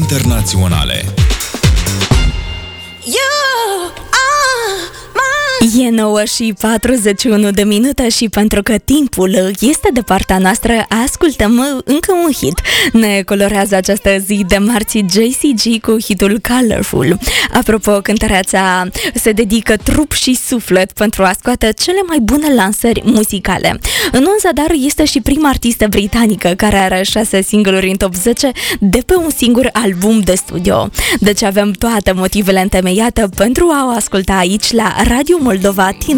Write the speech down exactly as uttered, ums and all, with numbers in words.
internaționale. E nouă și patruzeci și unu de minute și pentru că timpul este de partea noastră, ascultăm încă un hit. Ne colorează această zi de marți J C G cu hitul Colorful. Apropo, cântăreața se dedică trup și suflet pentru a scoate cele mai bune lansări muzicale. În Zadar este și prima artistă britanică care are șase single-uri în top zece de pe un singur album de studio. Deci avem toate motivele întemeiate pentru a o asculta aici la Radio Moldova Tine.